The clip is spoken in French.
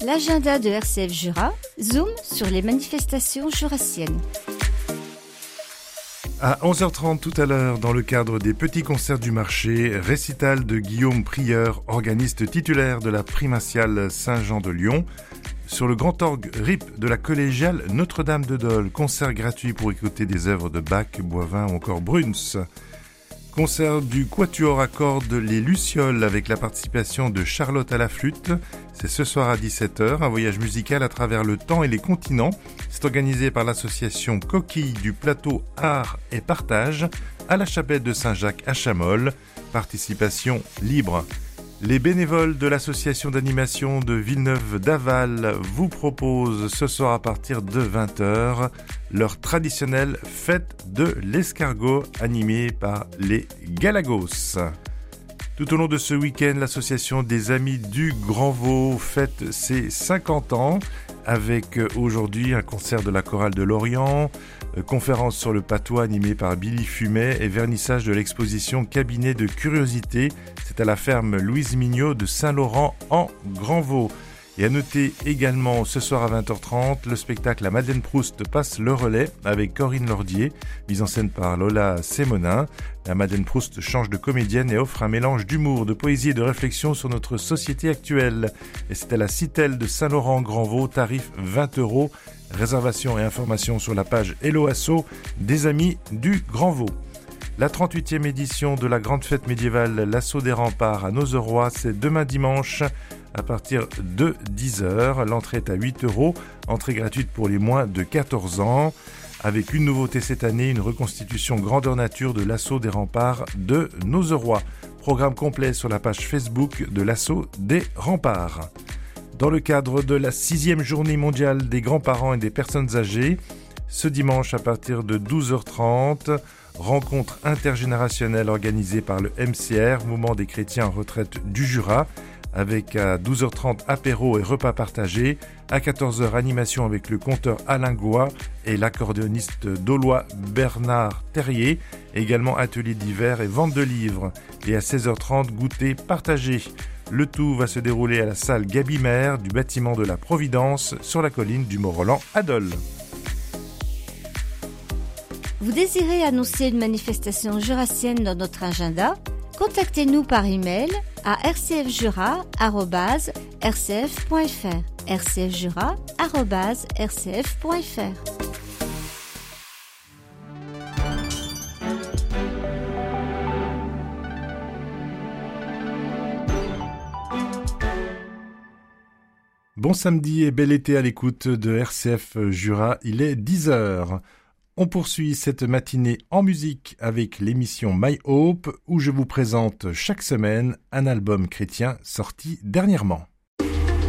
l'agenda de RCF Jura, zoom sur les manifestations jurassiennes. À 11h30 tout à l'heure, dans le cadre des petits concerts du marché, récital de Guillaume Prieur, organiste titulaire de la primatiale Saint-Jean de Lyon. Sur le grand orgue RIP de la collégiale Notre-Dame de Dole, concert gratuit pour écouter des œuvres de Bach, Boivin ou encore Bruns. Concert du Quatuor à cordes Les Lucioles avec la participation de Charlotte à la flûte. C'est ce soir à 17h, un voyage musical à travers le temps et les continents. C'est organisé par l'association Coquille du Plateau Art et Partage à la chapelle de Saint-Jacques à Chamol. Participation libre. Les bénévoles de l'association d'animation de Villeneuve-d'Aval vous proposent ce soir à partir de 20h leur traditionnelle fête de l'escargot animée par les Galagos. Tout au long de ce week-end, l'association des Amis du Grand Vaud fête ses 50 ans avec aujourd'hui un concert de la chorale de Lorient, conférence sur le patois animée par Billy Fumet et vernissage de l'exposition Cabinet de curiosités. C'est à la ferme Louise Mignot de Saint-Laurent en Grand Vaud. Et à noter également ce soir à 20h30, le spectacle La Madeleine Proust passe le relais avec Corinne Lordier, mise en scène par Lola Sémonin. La Madeleine Proust change de comédienne et offre un mélange d'humour, de poésie et de réflexion sur notre société actuelle. Et c'est à la Citelle de Saint-Laurent-Grand-Vaud, tarif 20€. Réservation et information sur la page Hello Asso des Amis du Grand Vaud. La 38e édition de la grande fête médiévale L'Assaut des Remparts à Nozeroy, c'est demain dimanche à partir de 10h. L'entrée est à 8€, entrée gratuite pour les moins de 14 ans. Avec une nouveauté cette année, une reconstitution grandeur nature de l'Assaut des Remparts de Nozeroy. Programme complet sur la page Facebook de l'Assaut des Remparts. Dans le cadre de la 6e journée mondiale des grands-parents et des personnes âgées, ce dimanche à partir de 12h30, rencontre intergénérationnelle organisée par le MCR, Mouvement des chrétiens en retraite du Jura, avec à 12h30 apéro et repas partagés, à 14h animation avec le conteur Alain Goua et l'accordéoniste daulois Bernard Terrier, également atelier d'hiver et vente de livres, et à 16h30 goûter partagé. Le tout va se dérouler à la salle Gabimer du bâtiment de la Providence sur la colline du Mont-Roland à Dole. Vous désirez annoncer une manifestation jurassienne dans notre agenda? Contactez-nous par email à rcfjura@rcf.fr. rcfjura@rcf.fr. Bon samedi et bel été à l'écoute de RCF Jura, il est 10h. On poursuit cette matinée en musique avec l'émission My Hope où je vous présente chaque semaine un album chrétien sorti dernièrement.